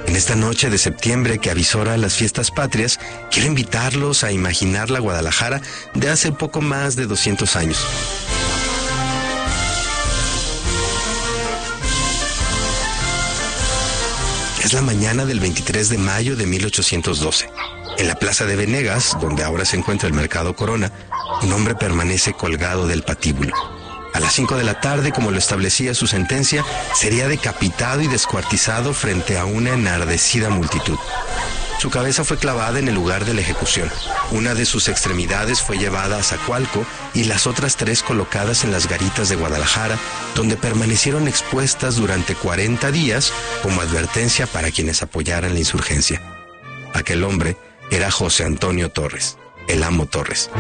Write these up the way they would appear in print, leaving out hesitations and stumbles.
En esta noche de septiembre que avisora las fiestas patrias, quiero invitarlos a imaginar la Guadalajara de hace poco más de 200 años. Es la mañana del 23 de mayo de 1812. En la Plaza de Venegas, donde ahora se encuentra el Mercado Corona, un hombre permanece colgado del patíbulo. A las 5 de la tarde, como lo establecía su sentencia, sería decapitado y descuartizado frente a una enardecida multitud. Su cabeza fue clavada en el lugar de la ejecución. Una de sus extremidades fue llevada a Zacualco y las otras 3 colocadas en las garitas de Guadalajara, donde permanecieron expuestas durante 40 días como advertencia para quienes apoyaran la insurgencia. Aquel hombre era José Antonio Torres, el Amo Torres.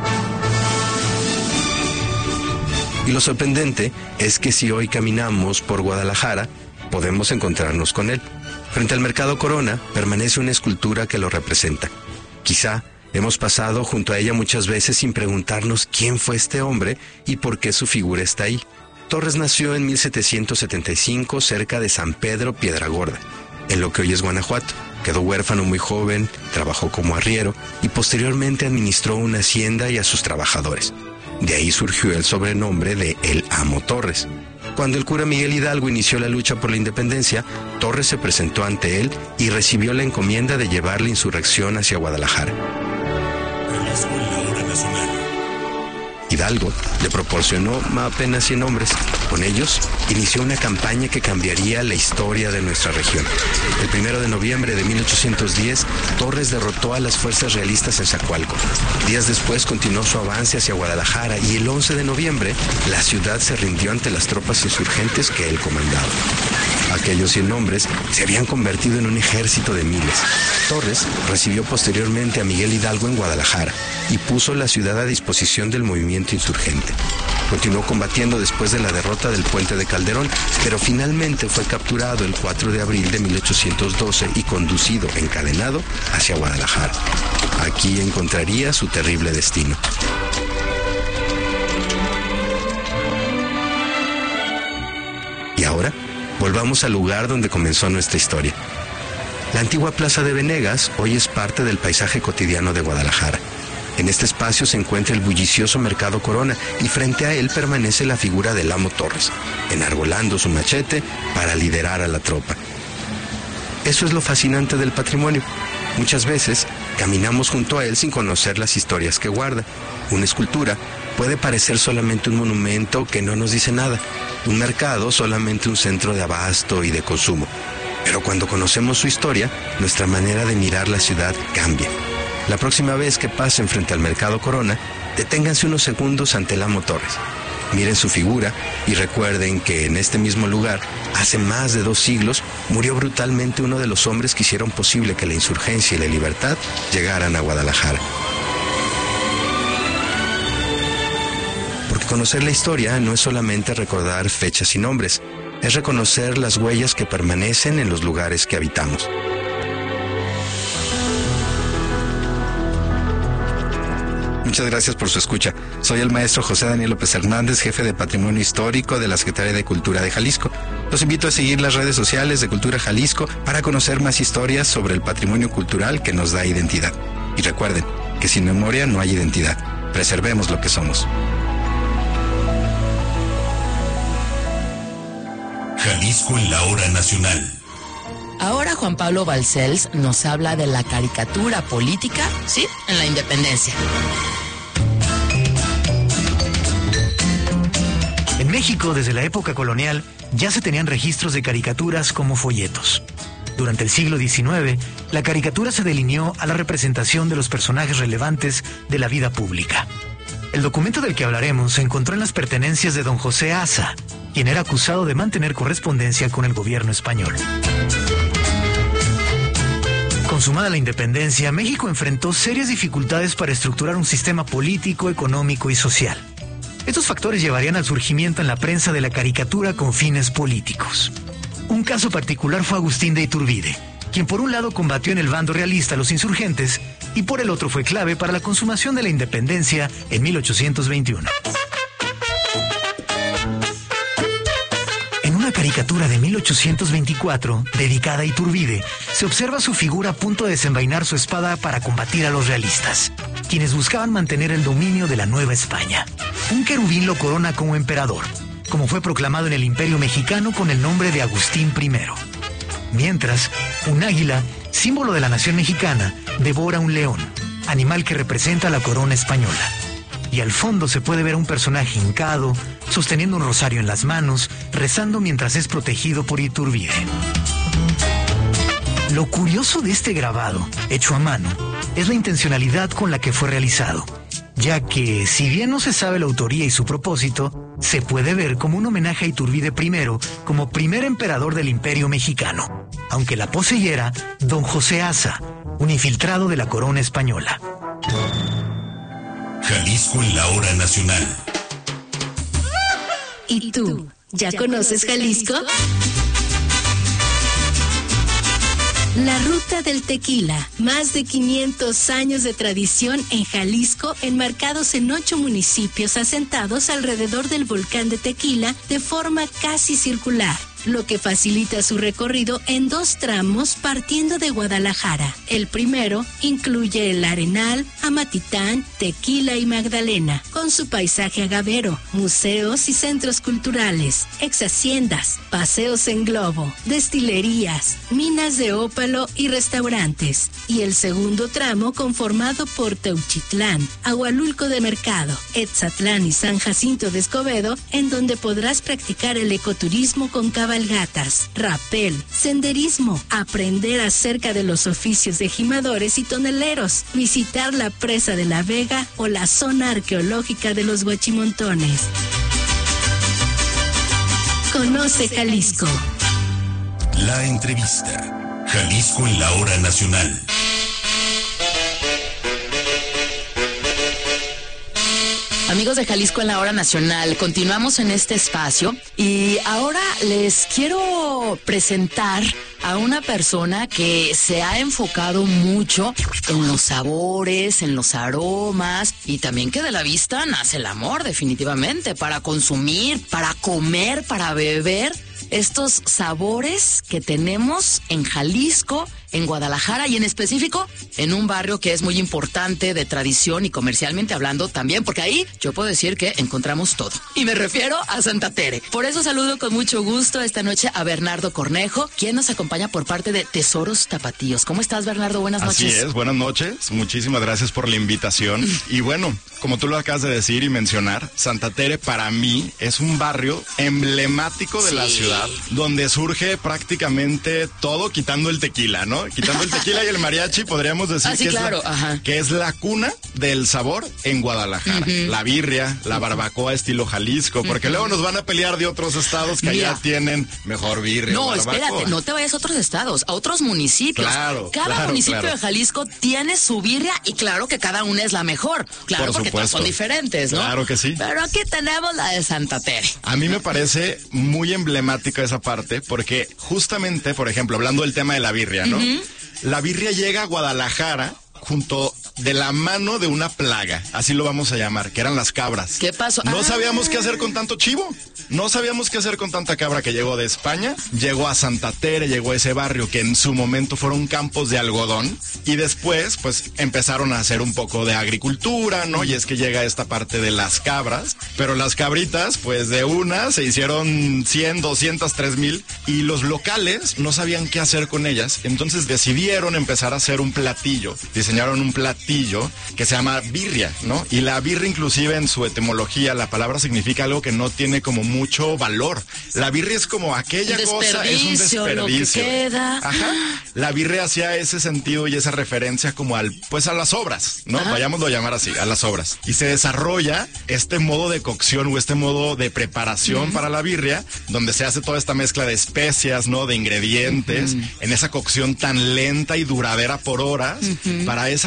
Y lo sorprendente es que si hoy caminamos por Guadalajara, podemos encontrarnos con él. Frente al Mercado Corona permanece una escultura que lo representa. Quizá hemos pasado junto a ella muchas veces sin preguntarnos quién fue este hombre y por qué su figura está ahí. Torres nació en 1775 cerca de San Pedro Piedragorda, en lo que hoy es Guanajuato. Quedó huérfano muy joven, trabajó como arriero y posteriormente administró una hacienda y a sus trabajadores. De ahí surgió el sobrenombre de El Amo Torres. Cuando el cura Miguel Hidalgo inició la lucha por la independencia, Torres se presentó ante él y recibió la encomienda de llevar la insurrección hacia Guadalajara. Jalisco en la hora nacional. Hidalgo le proporcionó apenas 100 hombres. Con ellos, inició una campaña que cambiaría la historia de nuestra región. El 1 de noviembre de 1810, Torres derrotó a las fuerzas realistas en Zacualco. Días después continuó su avance hacia Guadalajara y el 11 de noviembre, la ciudad se rindió ante las tropas insurgentes que él comandaba. Aquellos 100 hombres se habían convertido en un ejército de miles. Torres recibió posteriormente a Miguel Hidalgo en Guadalajara y puso la ciudad a disposición del movimiento insurgente. Continuó combatiendo después de la derrota del Puente de Calderón, pero finalmente fue capturado el 4 de abril de 1812 y conducido encadenado hacia Guadalajara. Aquí encontraría su terrible destino. Y ahora, volvamos al lugar donde comenzó nuestra historia. La antigua Plaza de Venegas hoy es parte del paisaje cotidiano de Guadalajara. En este espacio se encuentra el bullicioso Mercado Corona y frente a él permanece la figura del Amo Torres, enarbolando su machete para liderar a la tropa. Eso es lo fascinante del patrimonio. Muchas veces caminamos junto a él sin conocer las historias que guarda. Una escultura puede parecer solamente un monumento que no nos dice nada. Un mercado solamente un centro de abasto y de consumo. Pero cuando conocemos su historia, nuestra manera de mirar la ciudad cambia. La próxima vez que pasen frente al Mercado Corona, deténganse unos segundos ante el Amo Torres. Miren su figura y recuerden que en este mismo lugar, hace más de 2 siglos, murió brutalmente uno de los hombres que hicieron posible que la insurgencia y la libertad llegaran a Guadalajara. Porque conocer la historia no es solamente recordar fechas y nombres, es reconocer las huellas que permanecen en los lugares que habitamos. Muchas gracias por su escucha. Soy el maestro José Daniel López Hernández, jefe de Patrimonio Histórico de la Secretaría de Cultura de Jalisco. Los invito a seguir las redes sociales de Cultura Jalisco para conocer más historias sobre el patrimonio cultural que nos da identidad. Y recuerden que sin memoria no hay identidad. Preservemos lo que somos. Jalisco en la hora nacional. Ahora Juan Pablo Balcells nos habla de la caricatura política, ¿sí?, en la independencia. En México, desde la época colonial, ya se tenían registros de caricaturas como folletos. Durante el siglo XIX, la caricatura se delineó a la representación de los personajes relevantes de la vida pública. El documento del que hablaremos se encontró en las pertenencias de don José Asa, quien era acusado de mantener correspondencia con el gobierno español. Consumada la independencia, México enfrentó serias dificultades para estructurar un sistema político, económico y social. Estos factores llevarían al surgimiento en la prensa de la caricatura con fines políticos. Un caso particular fue Agustín de Iturbide, quien por un lado combatió en el bando realista a los insurgentes y por el otro fue clave para la consumación de la independencia en 1821. En una caricatura caricatura de 1824, dedicada a Iturbide, se observa su figura a punto de desenvainar su espada para combatir a los realistas, quienes buscaban mantener el dominio de la Nueva España. Un querubín lo corona como emperador, como fue proclamado en el Imperio Mexicano con el nombre de Agustín I. Mientras, un águila, símbolo de la nación mexicana, devora un león, animal que representa la corona española. Y al fondo se puede ver a un personaje hincado, sosteniendo un rosario en las manos, rezando mientras es protegido por Iturbide. Lo curioso de este grabado, hecho a mano, es la intencionalidad con la que fue realizado, ya que, si bien no se sabe la autoría y su propósito, se puede ver como un homenaje a Iturbide I como primer emperador del Imperio Mexicano, aunque la poseyera don José Aza, un infiltrado de la corona española. Jalisco en la hora nacional. ¿Y tú? ¿Ya conoces Jalisco? La Ruta del Tequila, más de 500 años de tradición en Jalisco, enmarcados en 8 municipios asentados alrededor del volcán de Tequila de forma casi circular, lo que facilita su recorrido en 2 tramos partiendo de Guadalajara. El primero incluye el Arenal, Amatitán, Tequila y Magdalena, con su paisaje agavero, museos y centros culturales, exhaciendas, paseos en globo, destilerías, minas de ópalo y restaurantes. Y el segundo tramo conformado por Teuchitlán, Ahualulco de Mercado, Etzatlán y San Jacinto de Escobedo, en donde podrás practicar el ecoturismo con cabalgatas, rapel, senderismo, aprender acerca de los oficios de gimadores y toneleros, visitar la presa de la Vega o la zona arqueológica de los Huachimontones. Conoce Jalisco. La entrevista. Jalisco en la hora nacional. Amigos de Jalisco en la hora nacional, continuamos en este espacio y ahora les quiero presentar a una persona que se ha enfocado mucho en los sabores, en los aromas y también que de la vista nace el amor definitivamente, para consumir, para comer, para beber estos sabores que tenemos en Jalisco, en Guadalajara y en específico en un barrio que es muy importante de tradición y comercialmente hablando también, porque ahí yo puedo decir que encontramos todo. Y me refiero a Santa Tere. Por eso saludo con mucho gusto esta noche a Bernardo Cornejo, quien nos acompaña por parte de Tesoros Tapatíos. ¿Cómo estás, Bernardo? Buenas noches. Así es, buenas noches. Muchísimas gracias por la invitación. Y bueno, como tú lo acabas de decir y mencionar, Santa Tere para mí es un barrio emblemático de la ciudad, donde surge prácticamente todo, quitando el tequila, ¿no? Quitando el tequila y el mariachi, podríamos decir que es la cuna del sabor en Guadalajara. La birria, la barbacoa estilo Jalisco, porque luego nos van a pelear de otros estados que allá tienen mejor birria. No, barbacoa. Espérate, no te vayas a otros estados, a otros municipios. Cada municipio de Jalisco tiene su birria y claro que cada una es la mejor. Claro, por porque todas son diferentes, ¿no? Claro que sí. Pero aquí tenemos la de Santa Tere. A mí me parece muy emblemática esa parte, porque justamente, por ejemplo, hablando del tema de la birria, ¿no? La birria llega a Guadalajara junto de la mano de una plaga, así lo vamos a llamar, que eran las cabras. ¿Qué pasó? No sabíamos qué hacer con tanto chivo, no sabíamos qué hacer con tanta cabra que llegó de España, llegó a Santa Tere, llegó a ese barrio que en su momento fueron campos de algodón y después pues empezaron a hacer un poco de agricultura, ¿no? Y es que llega esta parte de las cabras, pero las cabritas pues de una se hicieron 100, 200, 3,000 y los locales no sabían qué hacer con ellas, entonces decidieron empezar a hacer un platillo, diseñaron un platillo que se llama birria, ¿no? Y la birria inclusive en su etimología, la palabra significa algo que no tiene como mucho valor. La birria es como aquella cosa, es un desperdicio. Lo que queda. Ajá. La birria hacía ese sentido y esa referencia como a las obras, ¿no? Vayámoslo a llamar así, a las obras. Y se desarrolla este modo de cocción o este modo de preparación para la birria, donde se hace toda esta mezcla de especias, ¿no? De ingredientes, en esa cocción tan lenta y duradera por horas, para esa carne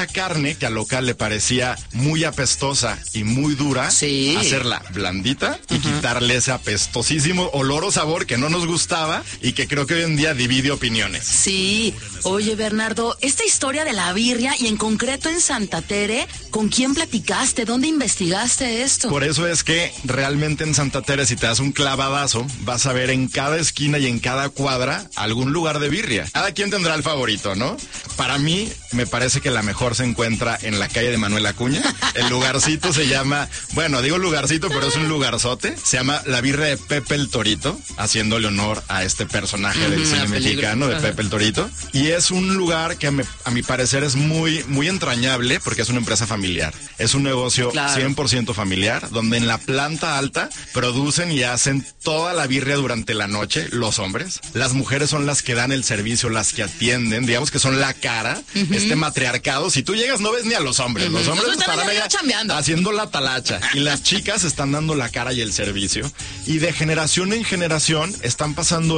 carne que al local le parecía muy apestosa y muy dura, Sí. hacerla blandita y quitarle ese apestosísimo olor o sabor que no nos gustaba y que creo que hoy en día divide opiniones. Sí. Oye, Bernardo, esta historia de la birria y en concreto en Santa Tere, ¿con quién platicaste? ¿Dónde investigaste esto? Por eso es que realmente en Santa Tere, si te das un clavadazo, vas a ver en cada esquina y en cada cuadra algún lugar de birria. Cada quien tendrá el favorito, ¿no? Para mí, me parece que la mejor se encuentra en la calle de Manuel Acuña. El lugarcito se llama, bueno, digo lugarcito, pero es un lugarzote. Se llama La Birria de Pepe el Torito, haciéndole honor a este personaje del cine mexicano, de Pepe el Torito. Y es un lugar que a mi parecer es muy, muy entrañable porque es una empresa familiar. Es un negocio 100% familiar, donde en la planta alta producen y hacen toda la birria durante la noche, los hombres. Las mujeres son las que dan el servicio, las que atienden, digamos que son la cara, este matriarcado. Si tú llegas no ves ni a los hombres, los hombres están allá haciendo la talacha y las chicas están dando la cara y el servicio. Y de generación en generación están pasando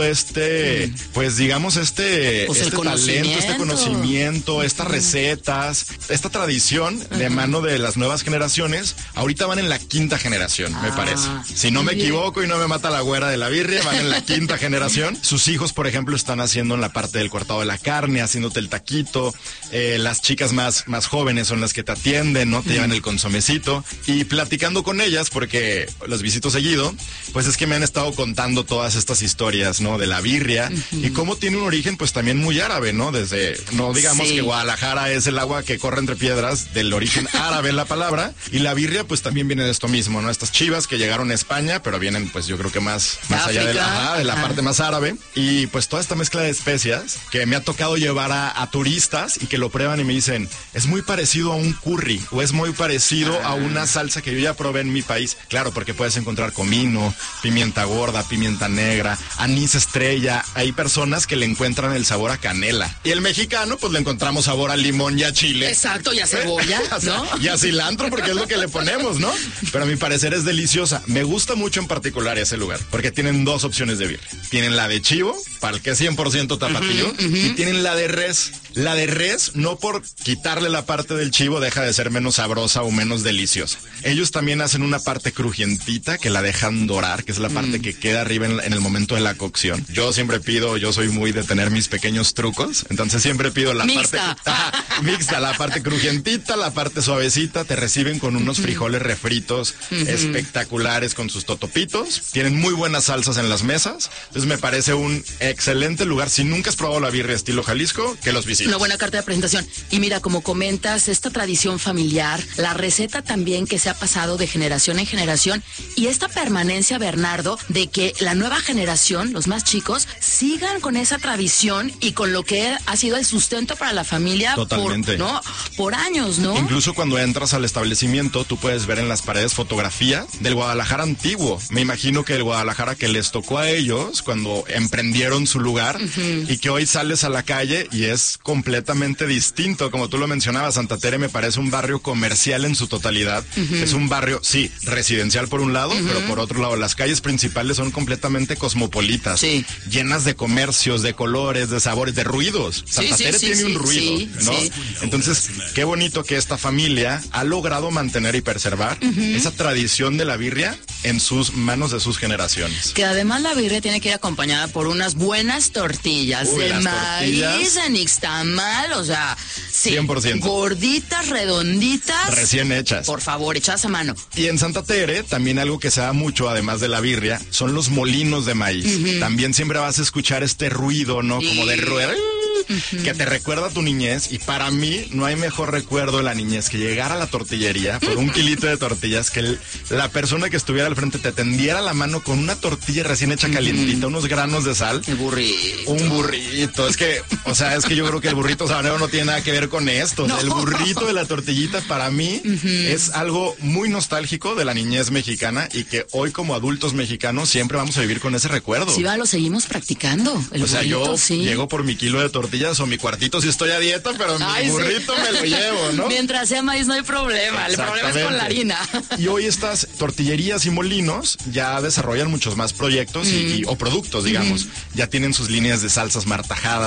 pues digamos este talento, este conocimiento, estas recetas, esta tradición de mano de las nuevas generaciones. Ahorita van en la quinta generación, me parece. Si no me equivoco y no me mata la güera de la birria, van en la quinta generación. Sus hijos, por ejemplo, están haciendo en la parte del cortado de la carne, haciéndote el taquito. Las chicas más jóvenes son las que te atienden, ¿no? Te llevan el consomecito. Y platicando con ellas, porque los visito seguido, pues es que me han estado contando todas estas historias, ¿no? De la birria y cómo tiene un origen, pues también muy árabe, ¿no? Desde, no digamos que Guadalajara es el agua que corre entre piedras, del origen árabe la palabra. Y la birria, pues también viene de esto mismo, ¿no? Estas chivas que llegaron a España, pero vienen, pues yo creo que más allá de la parte más árabe. Y pues toda esta mezcla de especias que me ha tocado llevar a turistas y que lo prueban y me dicen, es muy parecido a un curry o es muy parecido a una salsa que yo ya probé en mi país. Claro, porque puedes encontrar comino, pimienta gorda, pimienta negra, anís estrella. Hay personas que le encuentran el sabor a canela. Y el mexicano, pues le encontramos sabor a limón y a chile. Exacto, y a cebolla, ¿no? Y a cilantro, porque es lo que le ponemos, ¿no? Pero a mi parecer es deliciosa. Me gusta mucho en particular ese lugar, porque tienen dos opciones de birria. Tienen la de chivo, para el que es 100% tapatío, y tienen la de res. La de res, no por quitarle la parte del chivo, deja de ser menos sabrosa o menos deliciosa. Ellos también hacen una parte crujientita que la dejan dorar, que es la parte que queda arriba en el momento de la cocción. Yo siempre pido, yo soy muy de tener mis pequeños trucos, entonces siempre pido la mixta. parte mixta, la parte crujientita, la parte suavecita. Te reciben con unos frijoles refritos espectaculares con sus totopitos. Tienen muy buenas salsas en las mesas. Entonces me parece un excelente lugar. Si nunca has probado la birria estilo Jalisco, que los visites. Una buena carta de presentación. Y mira, como comentas, esta tradición familiar, la receta también que se ha pasado de generación en generación y esta permanencia, Bernardo, de que la nueva generación, los más chicos, sigan con esa tradición y con lo que ha sido el sustento para la familia. Totalmente. Por años, ¿no? Incluso cuando entras al establecimiento, tú puedes ver en las paredes fotografía del Guadalajara antiguo. Me imagino que el Guadalajara que les tocó a ellos cuando emprendieron su lugar y que hoy sales a la calle y es completamente distinto. Como tú lo mencionabas, Santa Tere me parece un barrio comercial en su totalidad. Es un barrio, sí, residencial por un lado, pero por otro lado las calles principales son completamente cosmopolitas, llenas de comercios, de colores, de sabores, de ruidos. Santa Tere tiene un ruido, ¿no? Entonces, qué bonito que esta familia ha logrado mantener y preservar esa tradición de la birria en sus manos de sus generaciones. Que además la birria tiene que ir acompañada por unas buenas tortillas de maíz, de nixtamal, o sea, 100%. Gorditas, redonditas. Recién hechas. Por favor, echadas a mano. Y en Santa Tere, también algo que se da mucho, además de la birria, son los molinos de maíz. También siempre vas a escuchar este ruido, ¿no? Como de rueda. Que te recuerda a tu niñez, y para mí no hay mejor recuerdo de la niñez que llegar a la tortillería por un kilito de tortillas, que la persona que estuviera al frente te tendiera la mano con una tortilla recién hecha calientita, unos granos de sal. El burrito. Un burrito. Es que yo creo que el burrito sabanero no tiene nada que ver con esto. No. El burrito de la tortillita para mí es algo muy nostálgico de la niñez mexicana y que hoy como adultos mexicanos siempre vamos a vivir con ese recuerdo. Sí, lo seguimos practicando. El burrito, yo llego por mi kilo de tortillas o mi cuartito si estoy a dieta, pero mi burrito me lo llevo, ¿no? Mientras sea maíz no hay problema, el problema es con la harina. Y hoy estas tortillerías y molinos ya desarrollan muchos más proyectos o productos, digamos. Ya tienen sus líneas de salsas martajadas que son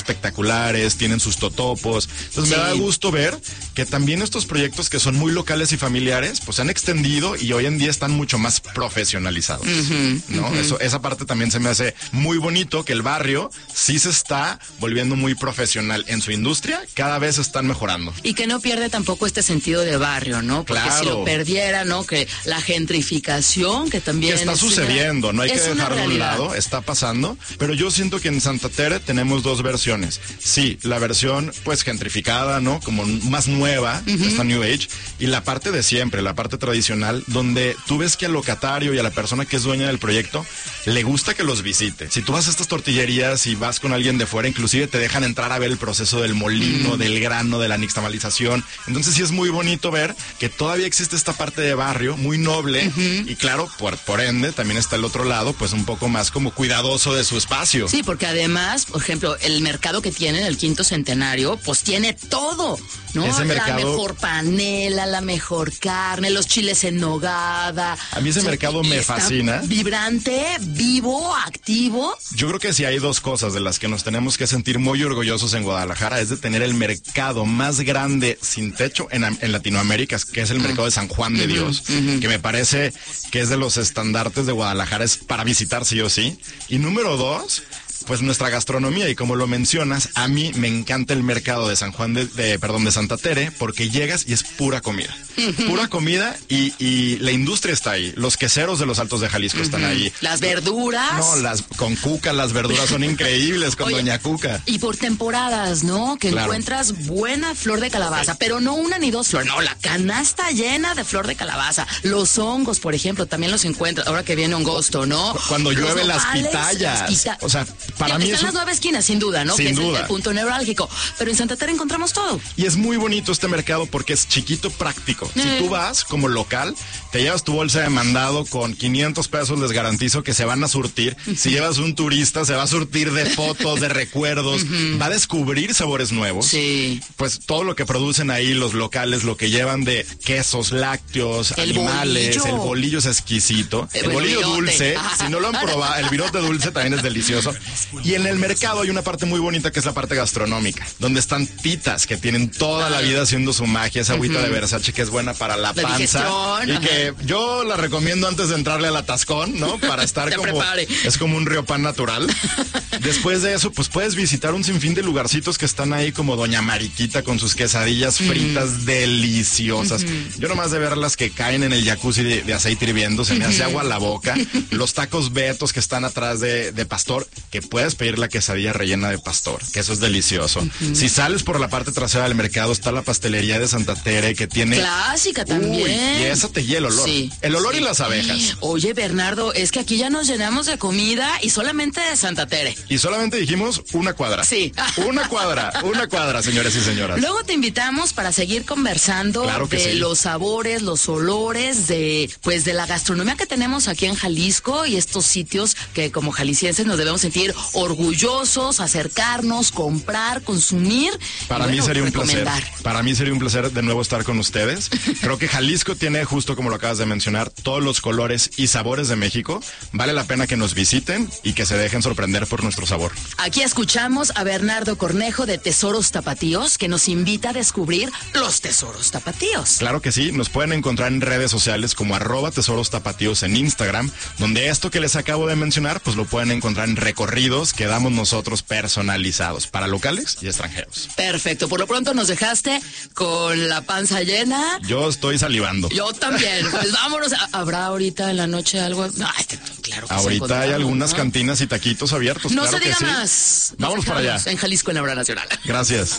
espectaculares, tienen sus totopos. Entonces me da gusto ver que también estos proyectos que son muy locales y familiares, pues se han extendido y hoy en día están mucho más profesionalizados, ¿no? Esa parte también se me hace muy bonito, que el barrio sí se está volviendo muy profesional en su industria, cada vez están mejorando. Y que no pierde tampoco este sentido de barrio, ¿no? Porque claro, si lo perdiera, ¿no? Que la gentrificación, que también que está sucediendo, no hay que dejarlo a un lado, está pasando, pero yo siento que en Santa Tere tenemos dos versiones. Sí, la versión pues gentrificada, ¿no? Como más nueva, esta New Age, y la parte de siempre, la parte tradicional, donde tú ves que al locatario y a la persona que es dueña del proyecto le gusta que los visite. Si tú vas a estas tortillerías y vas con alguien de fuera, inclusive te dejan entrar a ver el proceso del molino, del grano, de la nixtamalización. Entonces sí es muy bonito ver que todavía existe esta parte de barrio muy noble y claro, por ende también está el otro lado, pues un poco más como cuidadoso de su espacio. Sí, porque además, por ejemplo, el mercado que tiene el Quinto Centenario, pues tiene todo, ¿no? Ese mercado, la mejor panela, la mejor carne, los chiles en nogada. A mí ese mercado me fascina. Vibrante, vivo, activo. Yo creo que si hay dos cosas de las que nos tenemos que sentir muy orgullosos en Guadalajara, es de tener el mercado más grande sin techo en Latinoamérica, que es el mercado de San Juan de Dios, que me parece que es de los estandartes de Guadalajara, es para visitar sí o sí. Y número dos, pues nuestra gastronomía, y como lo mencionas, a mí me encanta el mercado de San Juan de Santa Tere, porque llegas y es pura comida. Pura comida y la industria está ahí. Los queseros de los Altos de Jalisco están ahí. Las verduras. No, con Cuca, las verduras son increíbles con Doña Cuca. Y por temporadas, ¿no? Que encuentras buena flor de calabaza, pero no una ni dos flores, no, la canasta llena de flor de calabaza. Los hongos, por ejemplo, también los encuentras, ahora que viene hongosto, ¿no? Cuando llueve las pitayas. O sea, para mí están las 9 esquinas, sin duda, ¿no? Sin duda. Es el punto neurálgico. Pero en Santa Tere encontramos todo. Y es muy bonito este mercado porque es chiquito, práctico. Si tú vas como local, te llevas tu bolsa de mandado con 500 pesos, les garantizo que se van a surtir. Si llevas un turista, se va a surtir de fotos, de recuerdos, va a descubrir sabores nuevos. Sí. Pues todo lo que producen ahí los locales, lo que llevan de quesos, lácteos, animales, el bolillo es exquisito. El bolillo dulce, si no lo han probado, el virote dulce también es delicioso. Y en el mercado hay una parte muy bonita que es la parte gastronómica, donde están pitas que tienen toda la vida haciendo su magia, esa agüita de Versace que es buena para la panza digestión, y que yo la recomiendo antes de entrarle al atascón, ¿no? Para estar como es como un riopan natural. Después de eso, pues puedes visitar un sinfín de lugarcitos que están ahí como Doña Mariquita con sus quesadillas fritas deliciosas. Yo nomás de verlas que caen en el jacuzzi de aceite hirviendo, se me hace agua a la boca. Los tacos Betos que están atrás de pastor, que puedes pedir la quesadilla rellena de pastor, que eso es delicioso. Si sales por la parte trasera del mercado, está la pastelería de Santa Tere, que tiene... Clásica también. Y esa te lleva el olor. Sí, el olor y las abejas. Oye, Bernardo, es que aquí ya nos llenamos de comida y solamente de Santa Tere. Y solamente dijimos una cuadra. Sí. Una cuadra, señores y señoras. Luego te invitamos para seguir conversando de los sabores, los olores, de la gastronomía que tenemos aquí en Jalisco y estos sitios que como jaliscienses nos debemos sentir orgullosos, acercarnos, comprar, consumir. Para mí sería un placer. Para mí sería un placer de nuevo estar con ustedes. Creo que Jalisco tiene, justo como lo acabas de mencionar, todos los colores y sabores de México. Vale la pena que nos visiten y que se dejen sorprender por nuestro sabor. Aquí escuchamos a Bernardo Cornejo de Tesoros Tapatíos, que nos invita a descubrir los tesoros tapatíos. Claro que sí, nos pueden encontrar en redes sociales como @tesorostapatíos en Instagram, donde esto que les acabo de mencionar, pues lo pueden encontrar en recorridos que damos nosotros personalizados para locales y extranjeros. Perfecto, por lo pronto nos dejaste con la panza llena. Yo estoy salivando. Yo también, pues vámonos. ¿Habrá ahorita en la noche algo? No, claro que ahorita hay algunas cantinas y taquitos abiertos. No claro se diga que sí. más. Vámonos para allá. En Jalisco, en la Hora Nacional. Gracias.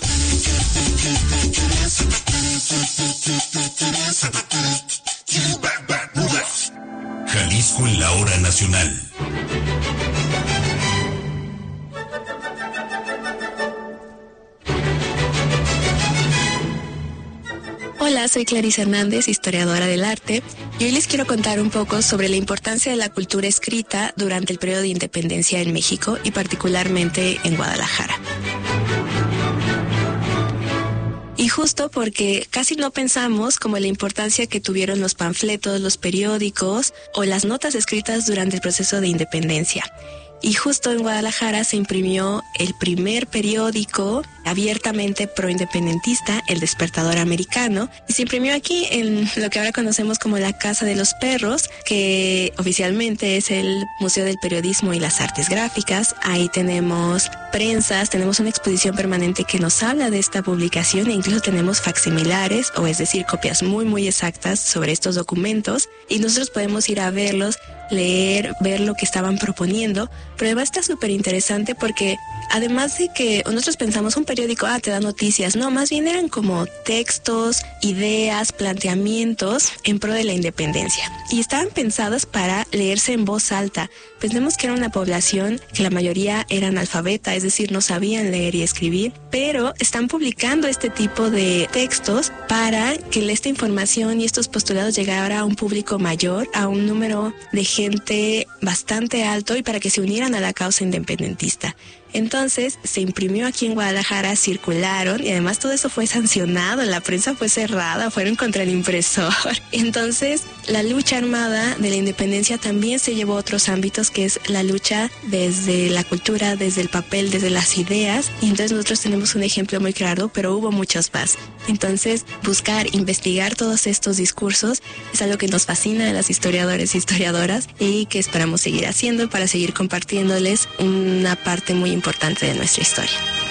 Jalisco en la Hora Nacional. Hola, soy Clarice Hernández, historiadora del arte, y hoy les quiero contar un poco sobre la importancia de la cultura escrita durante el periodo de independencia en México y particularmente en Guadalajara. Y justo porque casi no pensamos como la importancia que tuvieron los panfletos, los periódicos o las notas escritas durante el proceso de independencia. Y justo en Guadalajara se imprimió el primer periódico abiertamente proindependentista, El Despertador Americano, y se imprimió aquí en lo que ahora conocemos como la Casa de los Perros, que oficialmente es el Museo del Periodismo y las Artes Gráficas. Ahí tenemos prensas, tenemos una exposición permanente que nos habla de esta publicación e incluso tenemos facsimilares, o es decir, copias muy exactas sobre estos documentos, y nosotros podemos ir a verlos, leer, ver lo que estaban proponiendo, pero además está súper interesante porque además de que nosotros pensamos un periódico, te da noticias, no, más bien eran como textos, ideas, planteamientos en pro de la independencia y estaban pensadas para leerse en voz alta. Pensemos que era una población que la mayoría era analfabeta, es decir, no sabían leer y escribir, pero están publicando este tipo de textos para que esta información y estos postulados llegara a un público mayor, a un número de gente bastante alto y para que se unieran a la causa independentista. Entonces se imprimió aquí en Guadalajara, circularon y además todo eso fue sancionado, la prensa fue cerrada, fueron contra el impresor. Entonces la lucha armada de la independencia también se llevó a otros ámbitos, que es la lucha desde la cultura, desde el papel, desde las ideas, y entonces nosotros tenemos un ejemplo muy claro, pero hubo muchos más. Entonces buscar, investigar todos estos discursos es algo que nos fascina a las historiadores e historiadoras y que esperamos seguir haciendo para seguir compartiéndoles una parte muy importante de nuestra historia.